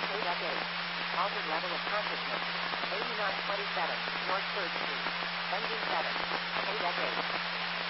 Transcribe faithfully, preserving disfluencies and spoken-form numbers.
State update. Altered level of consciousness. eighty-nine twenty-seven, North third Street.